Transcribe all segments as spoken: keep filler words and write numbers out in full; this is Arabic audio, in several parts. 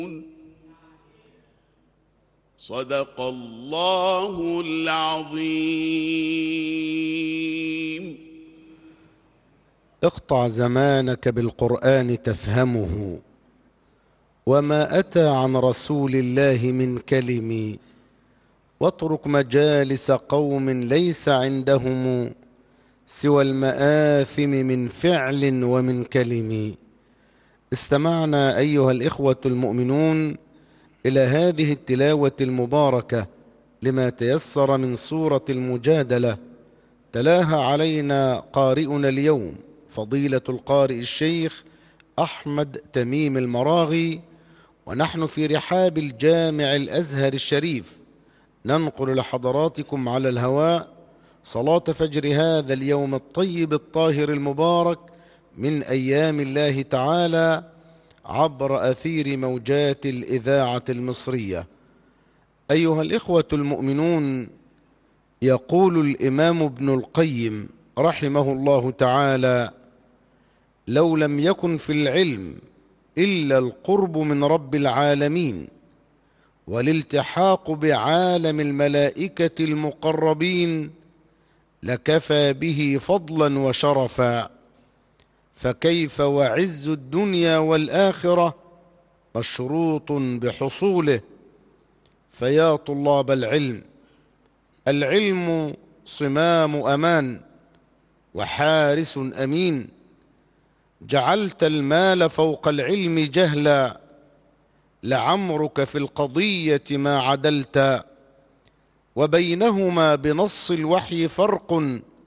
صدق الله العظيم. اقطع زمانك بالقرآن تفهمه، وما أتى عن رسول الله من كلم، واترك مجالس قوم ليس عندهم سوى المآثم من فعل ومن كلم. استمعنا أيها الإخوة المؤمنون إلى هذه التلاوة المباركة لما تيسر من سورة المجادلة، تلاها علينا قارئنا اليوم فضيلة القارئ الشيخ أحمد تميم المراغي، ونحن في رحاب الجامع الأزهر الشريف ننقل لحضراتكم على الهواء صلاة فجر هذا اليوم الطيب الطاهر المبارك من أيام الله تعالى عبر أثير موجات الإذاعة المصرية. أيها الإخوة المؤمنون، يقول الإمام ابن القيم رحمه الله تعالى: لو لم يكن في العلم إلا القرب من رب العالمين والالتحاق بعالم الملائكة المقربين لكفى به فضلا وشرفا، فكيف وعز الدنيا والآخرة مشروط بحصوله. فيا طلاب العلم، العلم صمام أمان وحارس أمين، جعلت المال فوق العلم جهلا، لعمرك في القضية ما عدلت، وبينهما بنص الوحي فرق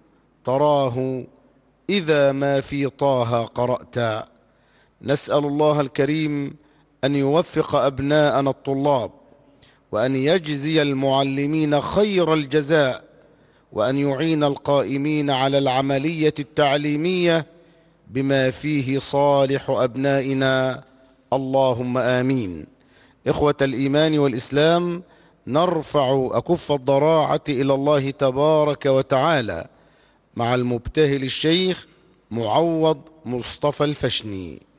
تراه إذا ما في طه قرأت. نسأل الله الكريم أن يوفق أبناءنا الطلاب، وأن يجزي المعلمين خير الجزاء، وأن يعين القائمين على العملية التعليمية بما فيه صالح أبنائنا، اللهم آمين. إخوة الإيمان والإسلام، نرفع أكف الضراعة إلى الله تبارك وتعالى مع المبتهل الشيخ معوض مصطفى الفشني.